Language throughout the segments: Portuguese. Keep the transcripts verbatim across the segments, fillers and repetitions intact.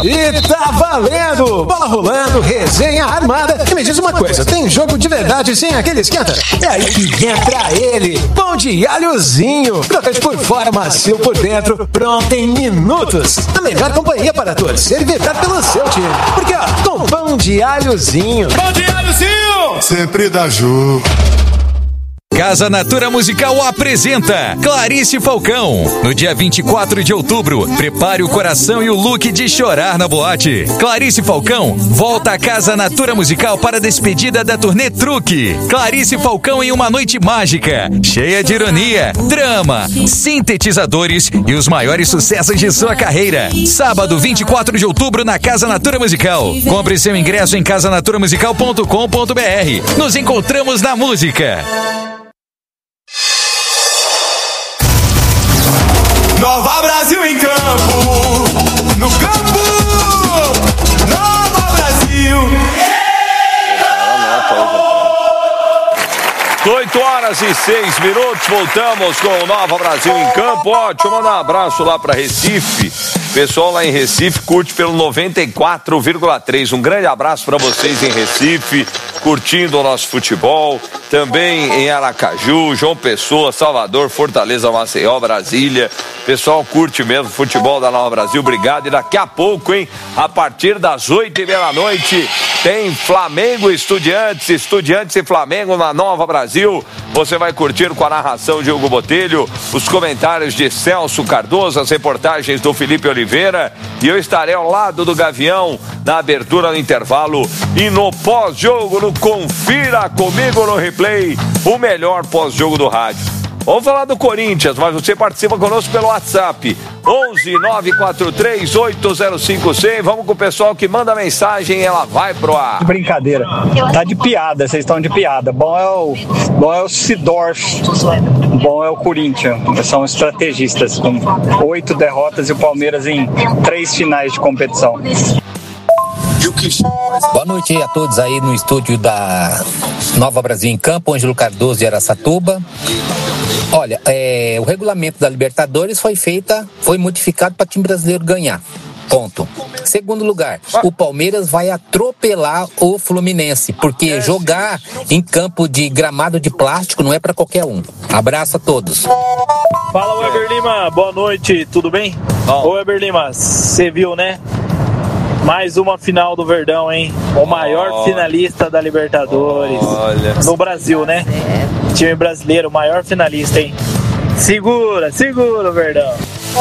E tá valendo! Bola rolando, resenha armada. E me diz uma coisa, tem jogo de verdade sem aquele esquenta? É aí que entra ele, pão de alhozinho. Crocante por fora, macio por dentro, pronto em minutos. A melhor companhia para torcer e vibrar pelo seu time. Porque ó, com pão de alhozinho. Pão de alhozinho! Sempre dá jogo. Casa Natura Musical apresenta Clarice Falcão. No dia vinte e quatro de outubro, prepare o coração e o look de chorar na boate. Clarice Falcão volta à Casa Natura Musical para a despedida da turnê Truque. Clarice Falcão em uma noite mágica, cheia de ironia, drama, sintetizadores e os maiores sucessos de sua carreira. Sábado, vinte e quatro de outubro, na Casa Natura Musical. Compre seu ingresso em casa natura musical ponto com ponto b r. Nos encontramos na música. Nova Brasil em campo, no campo, Nova Brasil. oito horas e seis minutos, voltamos com o Nova Brasil em campo. Ó, deixa eu mandar um abraço lá para Recife. Pessoal lá em Recife curte pelo noventa e quatro vírgula três. Um grande abraço para vocês em Recife, curtindo o nosso futebol. Também em Aracaju, João Pessoa, Salvador, Fortaleza, Maceió, Brasília. Pessoal curte mesmo o futebol da Nova Brasil. Obrigado. E daqui a pouco, hein, a partir das oito e meia da noite, tem Flamengo e Estudiantes, Estudiantes e Flamengo na Nova Brasil. Você vai curtir com a narração de Hugo Botelho, os comentários de Celso Cardoso, as reportagens do Felipe Oliveira. E eu estarei ao lado do Gavião na abertura do intervalo e no pós-jogo, no Confira Comigo no Replay, o melhor pós-jogo do rádio. Vamos falar do Corinthians, mas você participa conosco pelo WhatsApp onze nove quatro três oito zero cinco cem. Vamos com o pessoal que manda mensagem e ela vai pro ar. Brincadeira, tá de piada, vocês estão de piada. Bom é o, bom é o Sidorf, bom é o Corinthians. São estrategistas com oito derrotas e o Palmeiras em três finais de competição. Boa noite a todos aí no estúdio da Nova Brasil em Campo, Ângelo Cardoso de Araçatuba. Olha, é, o regulamento da Libertadores foi feita, foi modificado para o time brasileiro ganhar. Ponto. Segundo lugar, o Palmeiras vai atropelar o Fluminense, porque jogar em campo de gramado de plástico não é para qualquer um. Abraço a todos. Fala, Weber Lima, boa noite, tudo bem? Bom. Ô, Weber Lima, você viu, né? Mais uma final do Verdão, hein? O maior oh. finalista da Libertadores. Olha. No Brasil, né? É. Time brasileiro, o maior finalista, hein? Segura, segura o Verdão.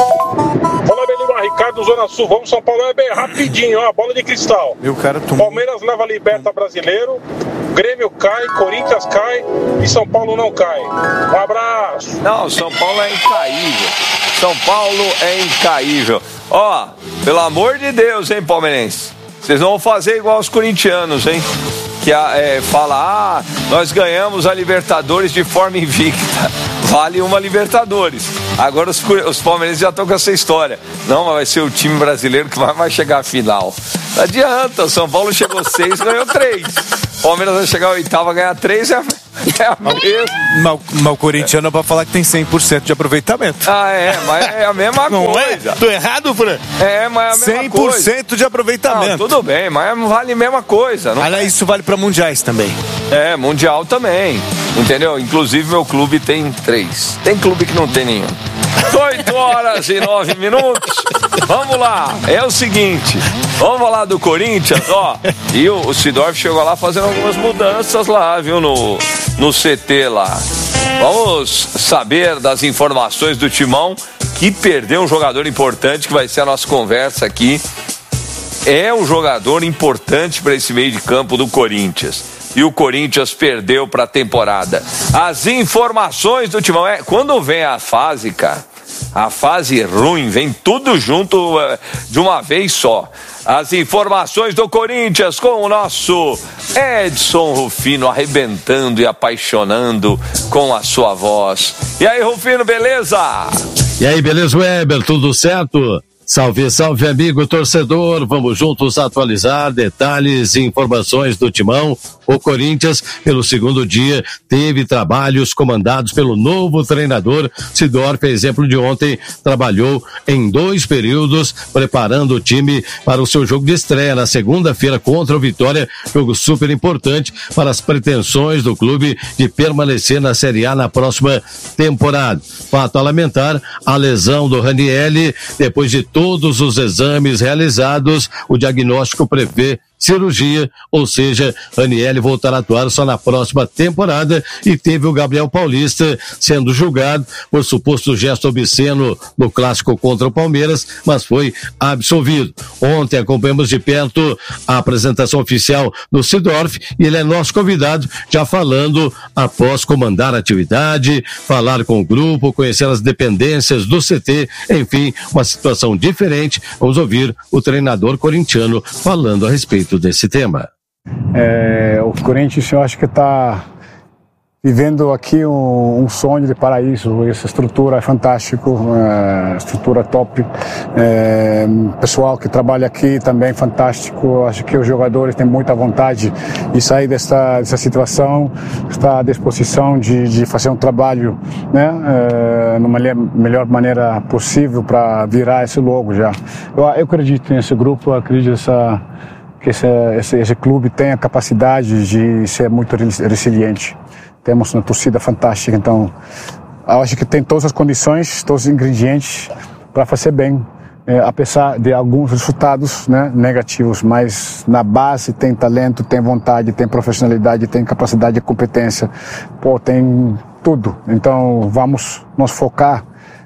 Olá, Belima, Ricardo, Zona Sul. Vamos, São Paulo, é bem rapidinho, ó, bola de cristal. Meu cara tomou. Palmeiras leva a Liberta Brasileiro, Grêmio cai, Corinthians cai e São Paulo não cai. Um abraço. Não, São Paulo é incaível. São Paulo é incaível. Ó, pelo amor de Deus, hein, palmeirense? Vocês não vão fazer igual os corintianos, hein? Que é, fala, ah, nós ganhamos a Libertadores de forma invicta. Vale uma Libertadores. Agora os, os palmeirenses já estão com essa história. Não, mas vai ser o time brasileiro que vai, vai chegar à final. Não adianta, São Paulo chegou seis, ganhou três. Palmeiras vai chegar à oitava, ganhar três, é a, é a mesma. Mas, mas o corintiano é pra falar que tem cem por cento de aproveitamento. Ah, é, mas é a mesma não coisa. É? Tô errado, Fran? É, mas é a mesma cem por cento coisa. De aproveitamento. Não, tudo bem, mas vale a mesma coisa. Não Aliás, isso vale pra mundiais também. É, mundial também, entendeu? Inclusive meu clube tem três. Tem clube que não tem nenhum. oito horas e nove minutos. Vamos lá, é o seguinte, vamos falar do Corinthians, ó. E o, o Sidorf chegou lá fazendo algumas mudanças lá, viu, no, no C T lá. Vamos saber das informações do Timão, que perdeu um jogador importante, que vai ser a nossa conversa aqui. É um jogador importante para esse meio de campo do Corinthians. E o Corinthians perdeu para a temporada. As informações do Timão, é, quando vem a fase, cara, a fase ruim, vem tudo junto uh, de uma vez só. As informações do Corinthians com o nosso Edson Rufino, arrebentando e apaixonando com a sua voz. E aí, Rufino, beleza? E aí, beleza, Weber, tudo certo? Salve, salve, amigo torcedor. Vamos juntos atualizar detalhes e informações do Timão. O Corinthians, pelo segundo dia, teve trabalhos comandados pelo novo treinador. Sidorf, exemplo de ontem, trabalhou em dois períodos, preparando o time para o seu jogo de estreia na segunda-feira contra o Vitória. Jogo super importante para as pretensões do clube de permanecer na Série A na próxima temporada. Fato a lamentar, a lesão do Ranieri, depois de todos os exames realizados, o diagnóstico prevê cirurgia, ou seja, Ranieri voltará a atuar só na próxima temporada. E teve o Gabriel Paulista sendo julgado por suposto gesto obsceno no clássico contra o Palmeiras, mas foi absolvido. Ontem acompanhamos de perto a apresentação oficial do Sidorf e ele é nosso convidado, já falando após comandar a atividade, falar com o grupo, conhecer as dependências do C T, enfim, uma situação diferente. Vamos ouvir o treinador corintiano falando a respeito desse tema. É, o Corinthians, eu acho que está vivendo aqui um, um sonho de paraíso. Essa estrutura é fantástica, é, estrutura top, é, pessoal que trabalha aqui também fantástico. Acho que os jogadores têm muita vontade de sair dessa, dessa situação, está à disposição de, de fazer um trabalho, né, é, numa melhor maneira possível para virar esse logo já. Eu, eu acredito nesse grupo, eu acredito nessa que esse, esse, esse clube tem a capacidade de ser muito resiliente. Temos uma torcida fantástica, então eu acho que tem todas as condições, todos os ingredientes para fazer bem, é, apesar de alguns resultados, né, negativos, mas na base tem talento, tem vontade, tem profissionalidade, tem capacidade e competência, pô, tem tudo. Então vamos nos focar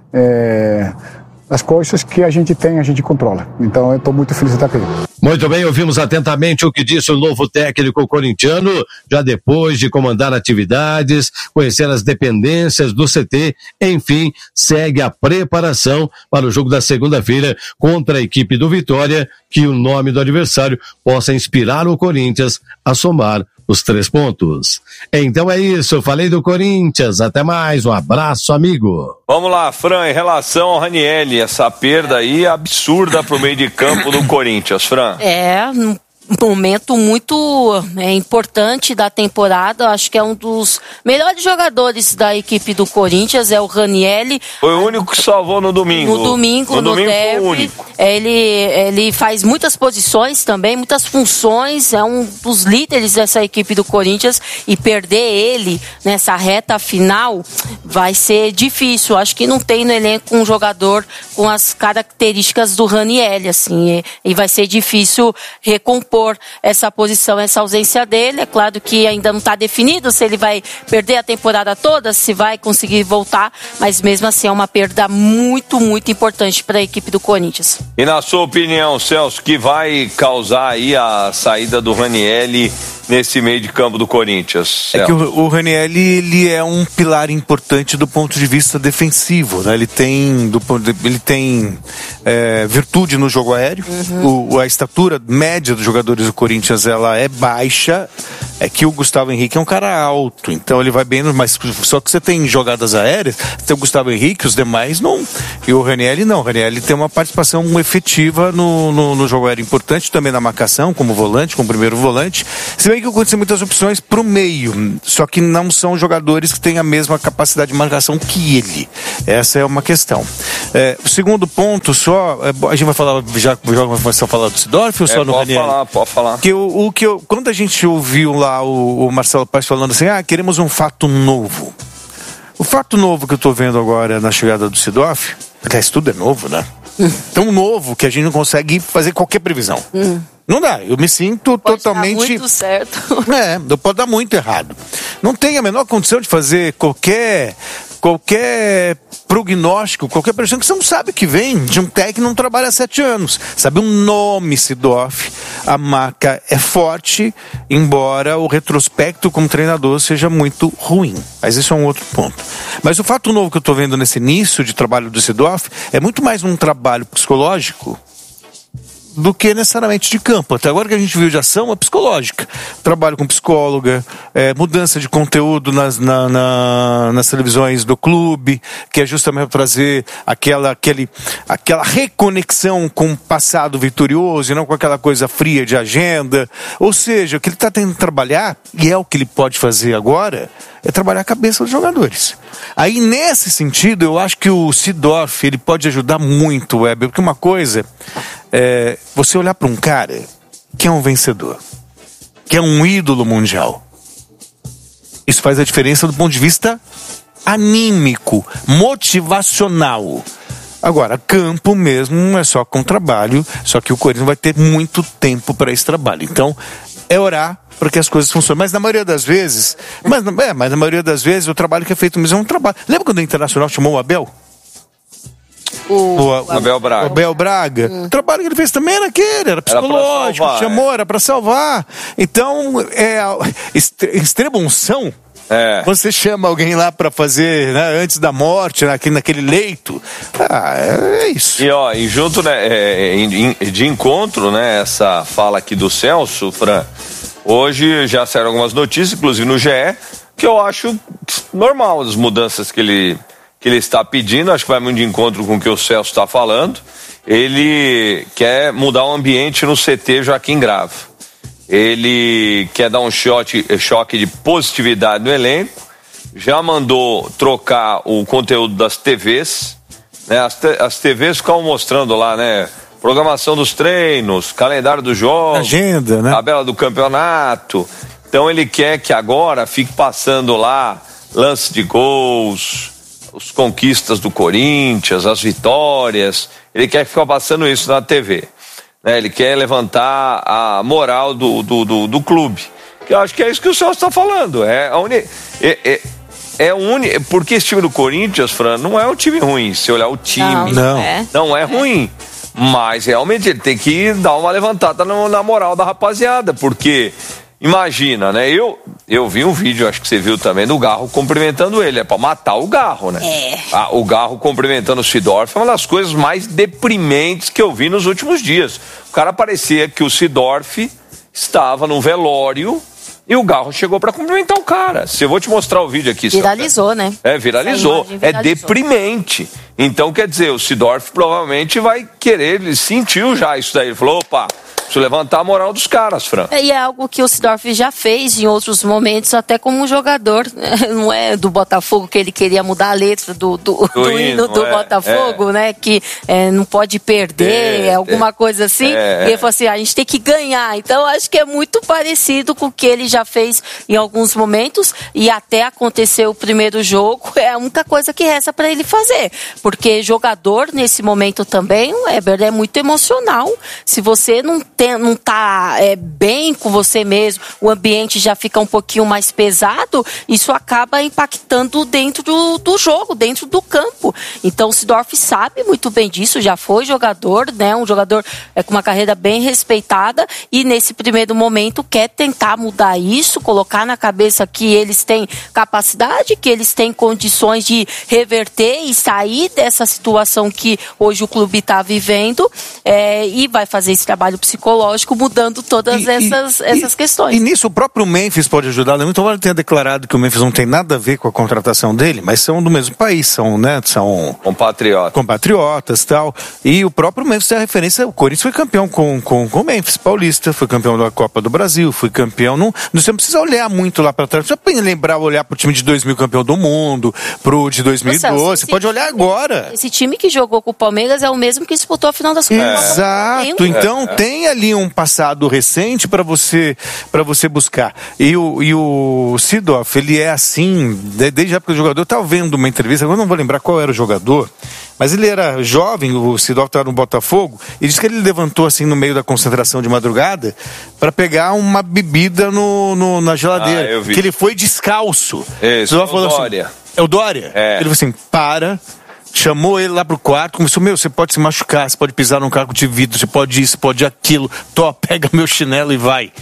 é, as coisas que a gente tem, a gente controla. Então eu estou muito feliz de estar aqui. Muito bem, ouvimos atentamente o que disse o novo técnico corintiano, já depois de comandar atividades, conhecer as dependências do C T, enfim, segue a preparação para o jogo da segunda-feira contra a equipe do Vitória, que o nome do adversário possa inspirar o Corinthians a somar os três pontos. Então é isso, eu falei do Corinthians, até mais, um abraço, amigo. Vamos lá, Fran, em relação ao Ranieri, essa perda aí absurda pro meio de campo do Corinthians, Fran. É, um momento muito é, importante da temporada. Acho que é um dos melhores jogadores da equipe do Corinthians, é o Ranieri. Foi o único que salvou no domingo. No domingo, no, no domingo derby. Foi o único. Ele, ele faz muitas posições também, muitas funções, é um dos líderes dessa equipe do Corinthians, e perder ele nessa reta final vai ser difícil. Acho que não tem no elenco um jogador com as características do Ranieri, assim, e, e vai ser difícil recompor essa posição, essa ausência dele. É claro que ainda não está definido se ele vai perder a temporada toda, se vai conseguir voltar, mas mesmo assim é uma perda muito, muito importante para a equipe do Corinthians. E na sua opinião, Celso, que vai causar aí a saída do Ranieri nesse meio de campo do Corinthians? É que o, o Ranieri, ele é um pilar importante do ponto de vista defensivo, né? Ele tem, do, ele tem é, virtude no jogo aéreo. Uhum. O, a estatura média dos jogadores do Corinthians, ela é baixa. É que o Gustavo Henrique é um cara alto, então ele vai bem, mas só que você tem jogadas aéreas, tem o Gustavo Henrique, os demais não. E o Ranieri não. O Ranieri tem uma participação efetiva no, no, no jogo aéreo, importante também na marcação, como volante, como primeiro volante. Se bem que o Corinthians tem muitas opções pro meio, só que não são jogadores que têm a mesma capacidade de marcação que ele. Essa é uma questão. É, o segundo ponto, só, a gente vai falar, já, já vai só falar do Sidorf ou só é, no Ranieri? Pode falar, pode falar. Que o, o que eu, quando a gente ouviu lá O, o Marcelo Paes falando assim, ah, queremos um fato novo. O fato novo que eu tô vendo agora na chegada do Sidorf, aliás, tudo é novo, né? Tão novo que a gente não consegue fazer qualquer previsão. Hum. Não dá, eu me sinto pode totalmente... Pode dar muito certo. É, pode dar muito errado. Não tem a menor condição de fazer qualquer... qualquer prognóstico, qualquer previsão que você não sabe que vem de um técnico que não trabalha há sete anos. Sabe o nome Sidorf, a marca é forte, embora o retrospecto como treinador seja muito ruim. Mas isso é um outro ponto. Mas o fato novo que eu estou vendo nesse início de trabalho do Sidorf é muito mais um trabalho psicológico do que necessariamente de campo. Até agora que a gente viu de ação é psicológica. Trabalho com psicóloga, é, mudança de conteúdo nas, na, na, nas televisões do clube, que é justamente para trazer aquela, aquele, aquela reconexão com o passado vitorioso e não com aquela coisa fria de agenda. Ou seja, o que ele está tentando trabalhar, e é o que ele pode fazer agora, é trabalhar a cabeça dos jogadores. Aí, nesse sentido, eu acho que o Seedorf, ele pode ajudar muito, Weber, porque uma coisa é você olhar para um cara que é um vencedor, que é um ídolo mundial. Isso faz a diferença do ponto de vista anímico, motivacional. Agora, campo mesmo é só com trabalho, só que o Corinthians vai ter muito tempo para esse trabalho. Então, é orar para que as coisas funcionem. Mas na maioria das vezes, mas, é, mas na maioria das vezes o trabalho que é feito mesmo é um trabalho. Lembra quando o Internacional chamou o Abel? O, o, o Abel Braga. O Abel Braga. Hum. O trabalho que ele fez também era aquele, era psicológico, era salvar, chamou, é. era para salvar. Então, é, extrema unção. É. Você chama alguém lá para fazer, né, antes da morte, naquele, naquele leito. Ah, é, é isso. E, ó, e junto, né, é, de encontro, né, essa fala aqui do Celso, Fran, hoje já saíram algumas notícias, inclusive no G E, que eu acho normal as mudanças que ele, que ele está pedindo. Acho que vai muito de encontro com o que o Celso está falando. Ele quer mudar o ambiente no C T Joaquim Grava. Ele quer dar um choque, choque de positividade no elenco. Já mandou trocar o conteúdo das T Vs. Né? As, te, as T Vs ficam mostrando lá, né? Programação dos treinos, calendário dos jogos, agenda, né? Tabela do campeonato. Então ele quer que agora fique passando lá lance de gols, as conquistas do Corinthians, as vitórias. Ele quer ficar passando isso na T V. Né, ele quer levantar a moral do, do, do, do clube. Que eu acho que é isso que o senhor está falando. É a uni, é, é, é uni, porque esse time do Corinthians, Fran, não é um time ruim. Se olhar o time, não, não é, não é ruim. Mas realmente ele tem que dar uma levantada no, na moral da rapaziada. Porque, imagina, né? Eu, eu vi um vídeo, acho que você viu também, do Garro cumprimentando ele. É pra matar o Garro, né? É. Ah, o Garro cumprimentando o Seedorf é uma das coisas mais deprimentes que eu vi nos últimos dias. O cara parecia que o Seedorf estava num velório e o Garro chegou pra cumprimentar o cara. Se eu vou te mostrar o vídeo aqui. Viralizou, né? É, viralizou. viralizou. É deprimente. Então, quer dizer, o Seedorf provavelmente vai querer, ele sentiu já isso daí. Ele falou, opa, preciso levantar a moral dos caras, Fran. É, e é algo que o Seedorf já fez em outros momentos, até como jogador. Não é do Botafogo que ele queria mudar a letra do, do, do, do hino do é, Botafogo, é. né? Que é, não pode perder, é, alguma é, coisa assim. É, e ele falou assim, ah, a gente tem que ganhar. Então, acho que é muito parecido com o que ele já fez em alguns momentos. E até acontecer o primeiro jogo, é a única coisa que resta para ele fazer. Porque jogador, nesse momento também, o Weber, é muito emocional. Se você não tem, não tá é, bem com você mesmo, o ambiente já fica um pouquinho mais pesado, isso acaba impactando dentro do, do jogo, dentro do campo. Então o Seedorf sabe muito bem disso, já foi jogador, né? Um jogador é, com uma carreira bem respeitada e nesse primeiro momento quer tentar mudar isso, colocar na cabeça que eles têm capacidade, que eles têm condições de reverter e sair dessa situação que hoje o clube está vivendo é, e vai fazer esse trabalho psicológico mudando todas e, essas, e, essas e, questões. E nisso o próprio Memphis pode ajudar, né? Então ele tenha declarado que o Memphis não tem nada a ver com a contratação dele, mas são do mesmo país, são, né, são compatriotas, compatriotas tal. E o próprio Memphis é a referência, o Corinthians foi campeão com, com, com o Memphis Paulista, foi campeão da Copa do Brasil, foi campeão, não, você não precisa olhar muito lá para trás, não precisa lembrar, olhar pro time de dois mil campeão do mundo, pro de dois mil e doze, Nossa, você pode olhar time, agora. Esse time que jogou com o Palmeiras é o mesmo que disputou a final da Supercopa. Exato, então é, é. tem ali um passado recente para você, para você buscar. E o, e o Seedorf, ele é assim, desde a época do jogador, eu estava vendo uma entrevista, agora não vou lembrar qual era o jogador, mas ele era jovem, o Seedorf estava no Botafogo, e disse que ele levantou assim no meio da concentração de madrugada para pegar uma bebida no, no, na geladeira, ah, que ele foi descalço. Isso, o Dória. Assim, é o Dória? É. Ele falou assim, para... Chamou ele lá pro quarto, começou, meu, você pode se machucar, você pode pisar num caco de vidro, você pode isso, pode aquilo, tô, pega meu chinelo e vai.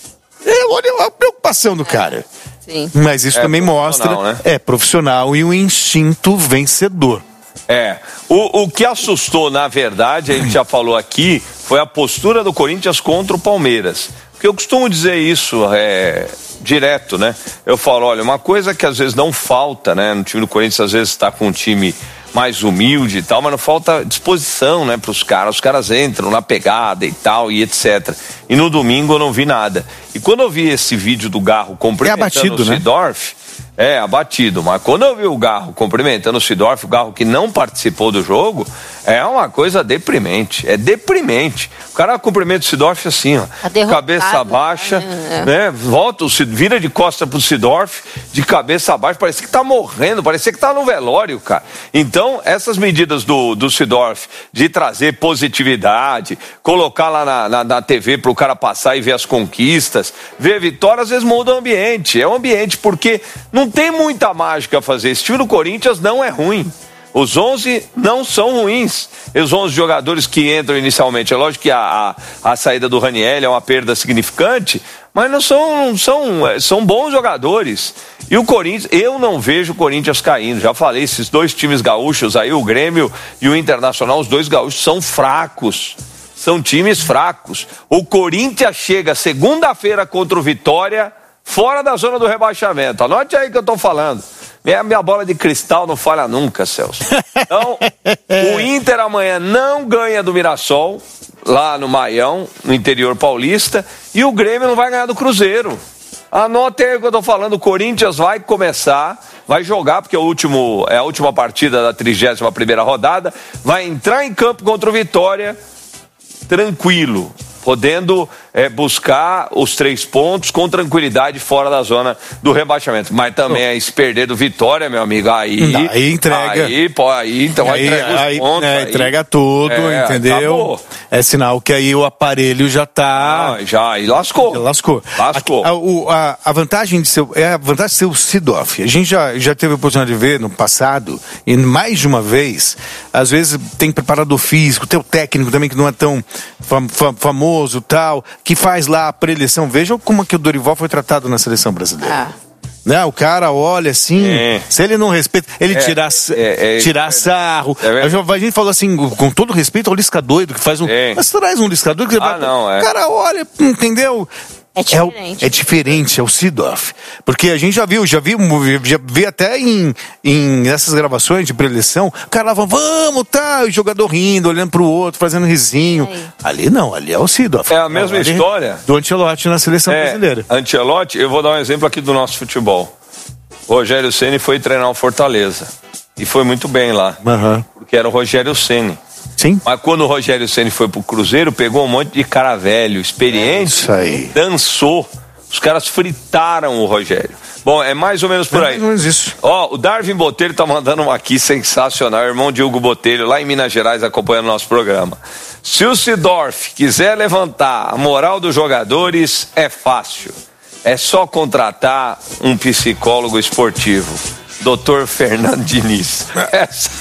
É, olha a preocupação do cara. Sim. Mas isso é também mostra, né? é profissional e um instinto vencedor. É, o, o que assustou, na verdade, a gente já falou aqui, foi a postura do Corinthians contra o Palmeiras. Porque eu costumo dizer isso é, direto, né? Eu falo, olha, uma coisa que às vezes não falta, né? No time do Corinthians, às vezes está com um time mais humilde e tal, mas não falta disposição, né, para os caras. Os caras entram na pegada e tal, e etcétera. E no domingo eu não vi nada. E quando eu vi esse vídeo do Garro cumprimentando é abatido, o Seedorf, né? É, abatido. Mas quando eu vi o Garro cumprimentando o Seedorf, o Garro que não participou do jogo, é uma coisa deprimente. É deprimente. O cara cumprimenta o Seedorf assim, ó. Cabeça baixa, é. né? Volta, vira de costa pro Seedorf, de cabeça baixa, parece que tá morrendo, parecia que tá no velório, cara. Então, essas medidas do, do Seedorf de trazer positividade, colocar lá na, na, na T V pro cara passar e ver as conquistas, ver a vitória, às vezes muda o ambiente. É um ambiente porque não tem muita mágica a fazer. Esse time do Corinthians não é ruim. Os onze não são ruins. Os onze jogadores que entram inicialmente. É lógico que a, a, a saída do Raniel é uma perda significante, mas não são, são, são bons jogadores. E o Corinthians, eu não vejo o Corinthians caindo. Já falei, esses dois times gaúchos aí, o Grêmio e o Internacional, os dois gaúchos são fracos. São times fracos. O Corinthians chega segunda-feira contra o Vitória, fora da zona do rebaixamento. Anote aí que eu tô falando. Minha, minha bola de cristal não falha nunca, Celso. Então, o Inter amanhã não ganha do Mirassol, lá no Maião, no interior paulista, e o Grêmio não vai ganhar do Cruzeiro. Anote aí o que eu tô falando. O Corinthians vai começar, vai jogar, porque é, o último, é a última partida da trigésima primeira rodada, vai entrar em campo contra o Vitória, tranquilo, podendo é, buscar os três pontos com tranquilidade fora da zona do rebaixamento. Mas também é se perder do Vitória, meu amigo, aí... Aí entrega. Aí, pô, aí então aí, entrega os aí, pontos. É, aí. Entrega tudo, é, entendeu? Acabou. É sinal que aí o aparelho já tá... Ah, já, e lascou. Já lascou. Lascou. A, o, a, a vantagem de ser... É a vantagem de ser o Seedorf. A gente já, já teve a oportunidade de ver no passado, e mais de uma vez, às vezes tem preparador físico, tem o técnico também que não é tão fam, fam, famoso e tal, que faz lá a preleção. Veja como que o Dorival foi tratado na seleção brasileira. Ah. Né? O cara olha assim, é. se ele não respeita, ele é, tira, é, é, tira é, sarro. É, é, a gente falou assim, com todo respeito ao Lisca doido, que faz um. É. Mas traz um Lisca doido que ah, vai, não, é. o cara olha, entendeu? É diferente. É, é diferente, é o Seedorf. Porque a gente já viu, já viu, já vi até em, em essas gravações de preleção, o cara lá, vamos, tá, o jogador rindo, olhando pro outro, fazendo risinho. Aí. Ali não, ali é o Seedorf. É a mesma ali, história do Ancelotti na seleção é, brasileira. Ancelotti, eu vou dar um exemplo aqui do nosso futebol. O Rogério Ceni foi treinar o Fortaleza. E foi muito bem lá. Uhum. Porque era o Rogério Ceni. Sim. Mas quando o Rogério Ceni foi pro Cruzeiro, pegou um monte de cara velho, experiente, isso aí. Dançou. Os caras fritaram o Rogério. Bom, é mais ou menos por aí. É mais ou menos isso. Ó, o Darwin Botelho tá mandando uma aqui sensacional, irmão de Hugo Botelho, lá em Minas Gerais, acompanhando o nosso programa. Se o Seedorf quiser levantar a moral dos jogadores, é fácil. É só contratar um psicólogo esportivo. doutor Fernando Diniz. Essa,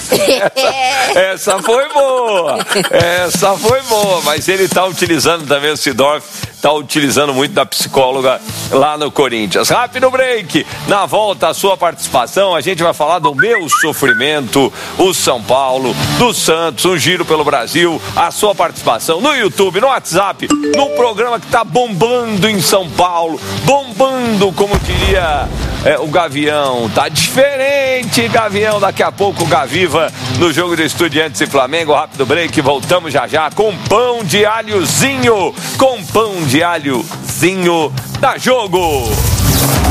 essa, essa foi boa. Essa foi boa. Mas ele está utilizando também o Seedorf, está utilizando muito da psicóloga lá no Corinthians. Rápido break. Na volta, a sua participação, a gente vai falar do meu sofrimento, o São Paulo, do Santos, um giro pelo Brasil, a sua participação no YouTube, no WhatsApp, no programa que está bombando em São Paulo, bombando, como diria é, o Gavião. Tá diferente, Gavião. Daqui a pouco o Gaviva no jogo do Estudiantes e Flamengo. Rápido break, voltamos já já com pão de alhozinho, com pão de alhozinho da Jogo.